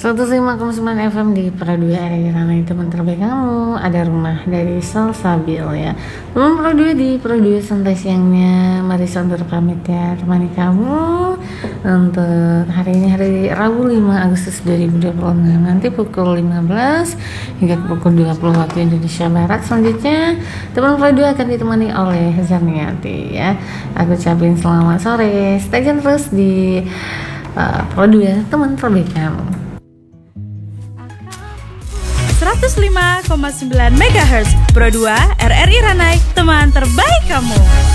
105,9 FM di Pro 2 RRI Ranai, teman terbaik kamu. Ada rumah dari Salsabil ya. Teman Pro 2 di Pro 2 santai siangnya. Mari Sondur pamit ya, temani kamu untuk hari ini, hari Rabu 5 Agustus 2026. Nanti pukul 15 hingga pukul 20 waktu Indonesia Barat. Selanjutnya teman Pro 2 akan ditemani oleh Zarniati ya. Aku ucapin selamat sore. Stay tune terus di Pro 2, teman terbaik kamu. 105,9 MHz Pro 2 RRI Ranai, teman terbaik kamu.